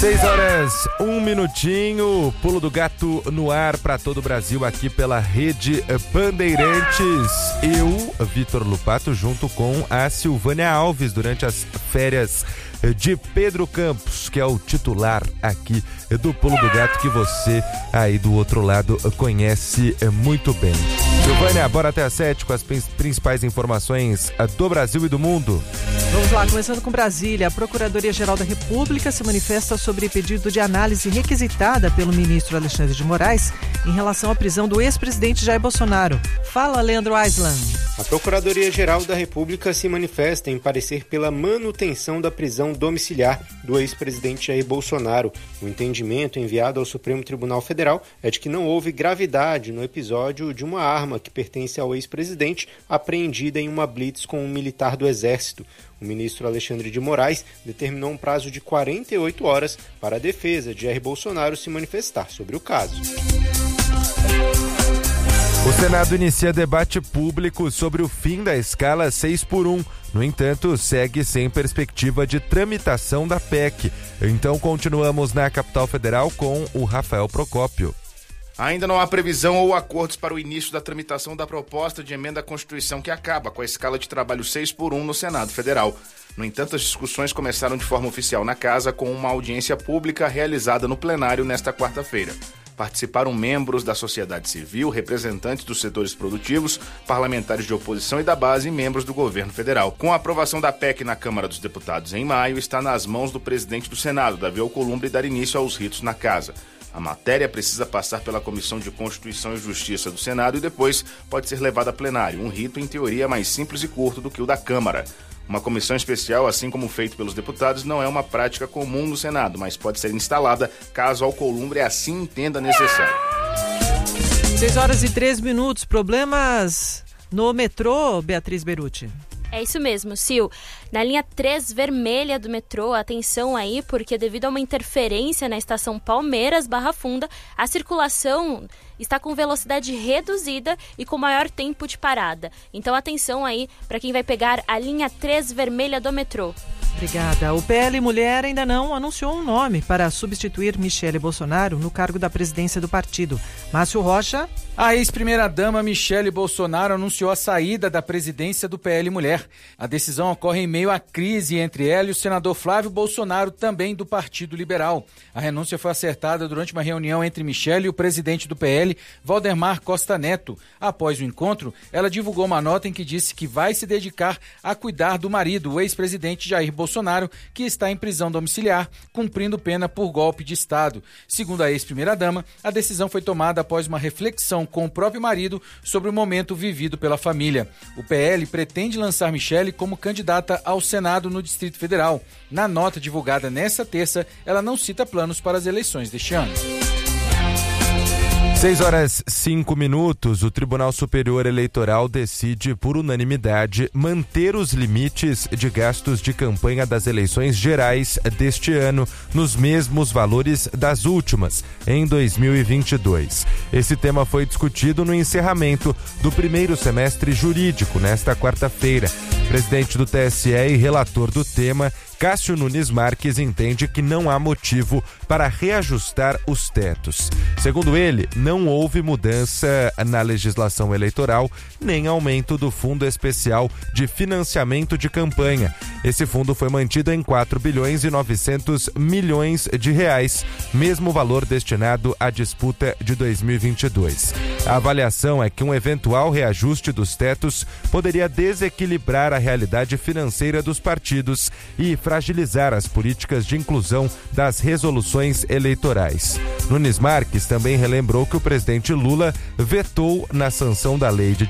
6h01, Pulo do Gato no ar para todo o Brasil aqui pela Rede Bandeirantes. Eu, Vitor Lupato, junto com a Silvânia Alves durante as férias de Pedro Campos, que é o titular aqui do Pulo do Gato, que você aí do outro lado conhece muito bem. Silvânia, bora até às 7 com as principais informações do Brasil e do mundo. Vamos lá, começando com Brasília. A Procuradoria-Geral da República se manifesta sobre pedido de análise requisitada pelo ministro Alexandre de Moraes em relação à prisão do ex-presidente Jair Bolsonaro. Fala, Leandro Aislan. A Procuradoria-Geral da República se manifesta em parecer pela manutenção da prisão domiciliar do ex-presidente Jair Bolsonaro. O entendimento enviado ao Supremo Tribunal Federal é de que não houve gravidade no episódio de uma arma que pertence ao ex-presidente apreendida em uma blitz com um militar do Exército. O ministro Alexandre de Moraes determinou um prazo de 48 horas para a defesa de Jair Bolsonaro se manifestar sobre o caso. O Senado inicia debate público sobre o fim da escala 6x1. No entanto, segue sem perspectiva de tramitação da PEC. Então, continuamos na capital federal com o Rafael Procópio. Ainda não há previsão ou acordos para o início da tramitação da proposta de emenda à Constituição que acaba com a escala de trabalho 6x1 no Senado Federal. No entanto, as discussões começaram de forma oficial na Casa com uma audiência pública realizada no plenário nesta quarta-feira. Participaram membros da sociedade civil, representantes dos setores produtivos, parlamentares de oposição e da base e membros do governo federal. Com a aprovação da PEC na Câmara dos Deputados em maio, está nas mãos do presidente do Senado, Davi Alcolumbre, dar início aos ritos na Casa. A matéria precisa passar pela Comissão de Constituição e Justiça do Senado e depois pode ser levada a plenário, um rito em teoria mais simples e curto do que o da Câmara. Uma comissão especial, assim como feito pelos deputados, não é uma prática comum no Senado, mas pode ser instalada caso Alcolumbre assim entenda necessário. 6h03, problemas no metrô, Beatriz Beruti. É isso mesmo, Sil. Na linha 3 vermelha do metrô, atenção aí, porque devido a uma interferência na estação Palmeiras/Barra Funda, a circulação está com velocidade reduzida e com maior tempo de parada. Então atenção aí para quem vai pegar a linha 3 vermelha do metrô. Obrigada. O PL Mulher ainda não anunciou um nome para substituir Michele Bolsonaro no cargo da presidência do partido. Márcio Rocha. A ex-primeira-dama Michele Bolsonaro anunciou a saída da presidência do PL Mulher. A decisão ocorre em meio à crise entre ela e o senador Flávio Bolsonaro, também do Partido Liberal. A renúncia foi acertada durante uma reunião entre Michele e o presidente do PL, Valdemar Costa Neto. Após o encontro, ela divulgou uma nota em que disse que vai se dedicar a cuidar do marido, o ex-presidente Jair Bolsonaro, que está em prisão domiciliar, cumprindo pena por golpe de Estado. Segundo a ex-primeira-dama, a decisão foi tomada após uma reflexão com o próprio marido sobre o momento vivido pela família. O PL pretende lançar Michele como candidata ao Senado no Distrito Federal. Na nota divulgada nesta terça, ela não cita planos para as eleições deste ano. 6h05, o Tribunal Superior Eleitoral decide por unanimidade manter os limites de gastos de campanha das eleições gerais deste ano nos mesmos valores das últimas, em 2022. Esse tema foi discutido no encerramento do primeiro semestre jurídico nesta quarta-feira. O presidente do TSE e relator do tema, Cássio Nunes Marques, entende que não há motivo para reajustar os tetos. Segundo ele, não houve mudança na legislação eleitoral, nem aumento do Fundo Especial de Financiamento de Campanha. Esse fundo foi mantido em 4 bilhões e 900 milhões de reais, mesmo valor destinado à disputa de 2022. A avaliação é que um eventual reajuste dos tetos poderia desequilibrar a realidade financeira dos partidos e fragilizar as políticas de inclusão das resoluções eleitorais. Nunes Marques também relembrou que o presidente Lula vetou na sanção da lei de